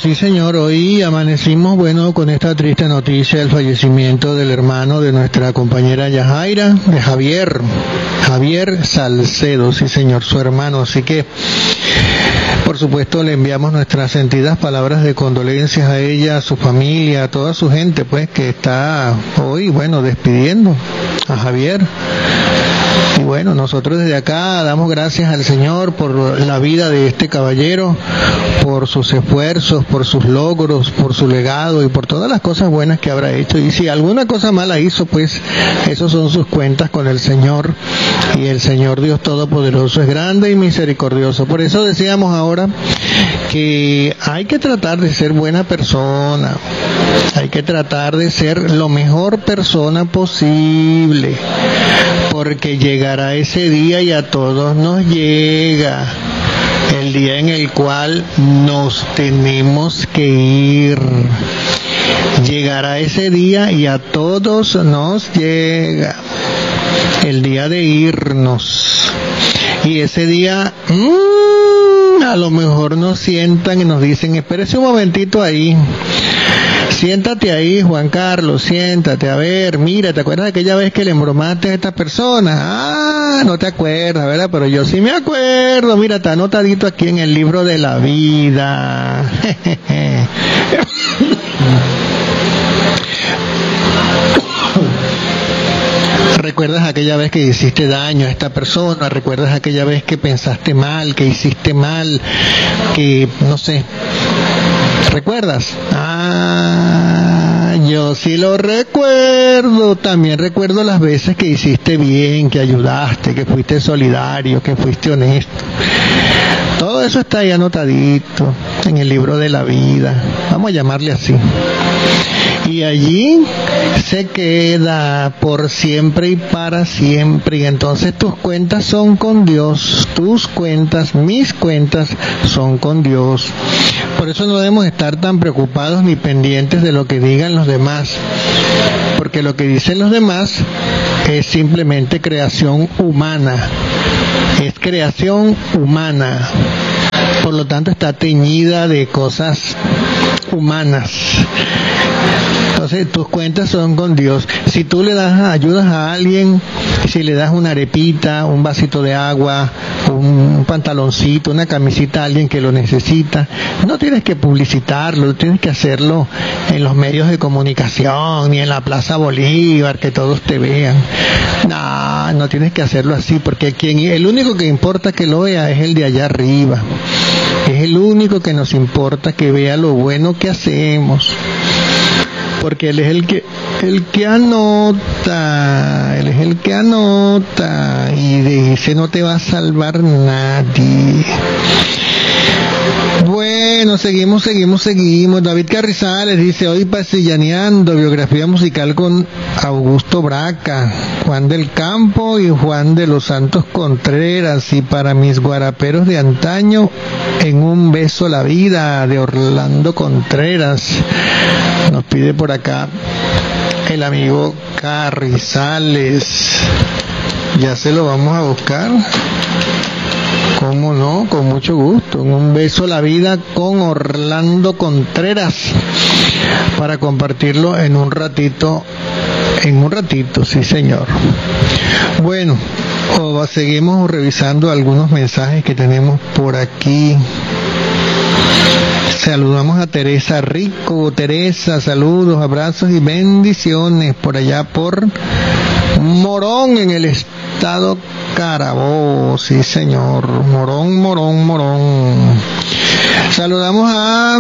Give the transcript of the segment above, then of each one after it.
Sí, señor, hoy amanecimos, bueno, con esta triste noticia del fallecimiento del hermano de nuestra compañera Yajaira, de Javier Salcedo, sí, señor, su hermano. Así que, por supuesto, le enviamos nuestras sentidas palabras de condolencias a ella, a su familia, a toda su gente, pues, que está hoy, bueno, despidiendo a Javier. Y bueno, nosotros desde acá damos gracias al Señor por la vida de este caballero, por sus esfuerzos, por sus logros, por su legado y por todas las cosas buenas que habrá hecho. Y si alguna cosa mala hizo, pues esos son sus cuentas con el Señor. Y el Señor Dios Todopoderoso es grande y misericordioso. Por eso decíamos ahora que hay que tratar de ser buena persona. Hay que tratar de ser lo mejor persona posible. Porque llegará ese día y a todos nos llega. El día en el cual nos tenemos que ir. Llegará ese día y a todos nos llega. El día de irnos. Y ese día, a lo mejor nos sientan y nos dicen, espérese un momentito ahí. Siéntate ahí, Juan Carlos, siéntate, a ver, mira, ¿te acuerdas de aquella vez que le embromaste a esta persona? Ah, no te acuerdas, ¿verdad? Pero yo sí me acuerdo, mira, está anotadito aquí en el libro de la vida. ¿Recuerdas aquella vez que hiciste daño a esta persona? ¿Recuerdas aquella vez que pensaste mal, que hiciste mal, que, no sé, ¿recuerdas? Ah, yo sí lo recuerdo. También recuerdo las veces que hiciste bien, que ayudaste, que fuiste solidario, que fuiste honesto. Todo eso está ahí anotadito en el libro de la vida. Vamos a llamarle así. Y allí se queda por siempre y para siempre. Y entonces tus cuentas son con Dios. Tus cuentas, mis cuentas son con Dios. Por eso no debemos estar tan preocupados ni pendientes de lo que digan los demás. Porque lo que dicen los demás es simplemente creación humana. Es creación humana. Por lo tanto está teñida de cosas humanas. Entonces tus cuentas son con Dios. Si tú le das ayudas a alguien, si le das una arepita, un vasito de agua, un pantaloncito, una camisita a alguien que lo necesita, no tienes que publicitarlo, tienes que hacerlo en los medios de comunicación, ni en la Plaza Bolívar, que todos te vean. No tienes que hacerlo así, porque el único que importa que lo vea es el de allá arriba. Es el único que nos importa que vea lo bueno que hacemos. Porque Él es el que anota, Él es el que anota, y de ese no te va a salvar nadie. Bueno, seguimos. David Carrizales dice, hoy pasillaneando, biografía musical con Augusto Braca, Juan del Campo y Juan de los Santos Contreras, y para mis guaraperos de antaño, en un beso la vida, de Orlando Contreras. Nos pide por acá el amigo Carrizales. Ya se lo vamos a buscar. ¿Cómo no? Con mucho gusto. Un beso a la vida con Orlando Contreras, para compartirlo en un ratito, sí, señor. Bueno, seguimos revisando algunos mensajes que tenemos por aquí. Saludamos a Teresa Rico. Teresa, saludos, abrazos y bendiciones por allá por Morón, en el estado Carabobo. Sí, señor. Morón. Saludamos a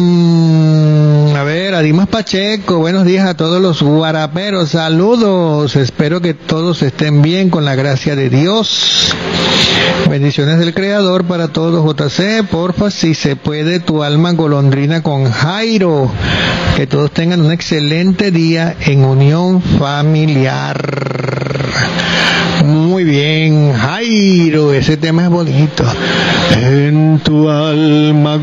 Dimas Pacheco. Buenos días a todos los guaraperos. Saludos. Espero que todos estén bien con la gracia de Dios. Bendiciones del Creador para todos. JC, porfa, si se puede, tu alma golondrina con Jairo. Que todos tengan un excelente día en unión familiar. Muy bien, Jairo, ese tema es bonito. En tu alma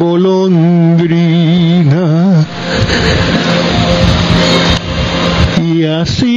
golondrina. Y así